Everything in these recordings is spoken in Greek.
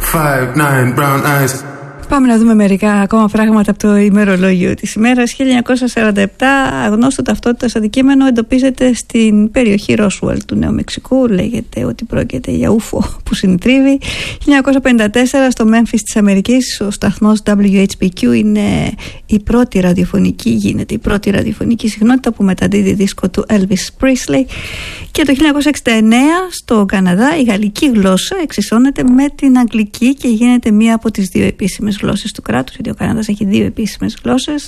5'9" brown eyes. Πάμε να δούμε μερικά ακόμα πράγματα από το ημερολόγιο της ημέρας. 1947, αγνώστου ταυτότητας αντικείμενο εντοπίζεται στην περιοχή Ρόσουελ του Νέου Μεξικού. Λέγεται ότι πρόκειται για ούφο που συνητρίβει. 1954, στο Μέμφις της Αμερικής, ο σταθμός WHBQ γίνεται η πρώτη ραδιοφωνική συχνότητα που μεταδίδει δίσκο του Elvis Presley. Και το 1969, στο Καναδά, η γαλλική γλώσσα εξισώνεται με την αγγλική και γίνεται μία από τις δύο επίσημες γλώσσες του κράτους, γιατί ο Καναδάς έχει δύο επίσημες γλώσσες.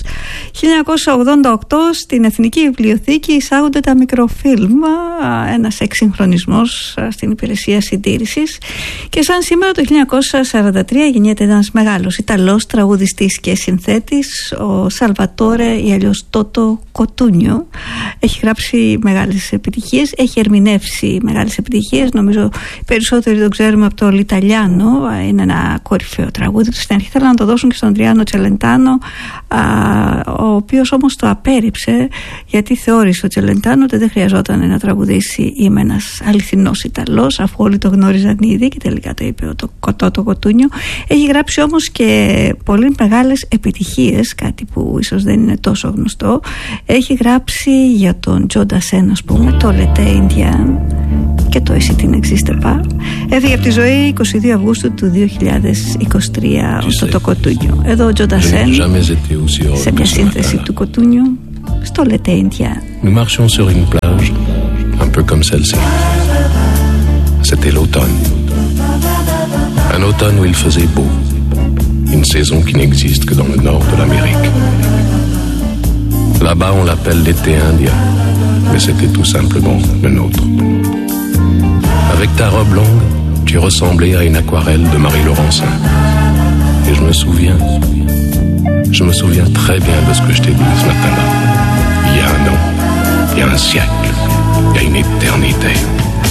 1988, στην Εθνική Βιβλιοθήκη εισάγονται τα μικροφίλμ, ένας εξυγχρονισμός στην υπηρεσία συντήρησης. Και σαν σήμερα το 1943 γεννιέται ένας μεγάλος Ιταλός τραγουδιστής και συνθέτης, ο Σαλβατόρε ή αλλιώς Τότο Κοτούνιο. Έχει γράψει μεγάλες επιτυχίες, έχει ερμηνεύσει μεγάλες επιτυχίες. Νομίζω περισσότεροι το ξέρουμε από το Λιταλιάνο, είναι ένα κορυφαίο τραγούδι του. Στην αρχή θέλανε να το δώσουν και στον Αντριάνο Τσελεντάνο, ο οποίος όμως το απέρριψε, γιατί θεώρησε ο Τσελεντάνο ότι δεν χρειαζόταν να τραγουδήσει «Είμαι ένας αληθινός Ιταλός», αφού όλοι το γνώριζαν ήδη, και τελικά το είπε το Κοτούνιο. Έχει γράψει όμως και πολύ μεγάλες επιτυχίες, κάτι που ίσως δεν είναι τόσο γνωστό. Έχει γράψει για τον Τζο Ντασέν, ας πούμε, το «L'été indien» και το «Εσύ τι n'existe pas». Έφυγε από τη ζωή 22 Αυγούστου του 2023 το Κοτούνιο. Εδώ ο Τζο Ντασέν σε μια σύνθεση του Κοτούνιου στο «L'été indien». Nous marchions sur une plage un peu comme celle-ci. C'était l'automne. Un automne où il faisait beau. Une saison qui n'existe que dans le nord de l'Amérique. Là-bas, on l'appelle l'été indien, mais c'était tout simplement le nôtre. Avec ta robe longue, tu ressemblais à une aquarelle de Marie Laurencin. Et je me souviens très bien de ce que je t'ai dit ce matin-là. Il y a un an, il y a un siècle, il y a une éternité.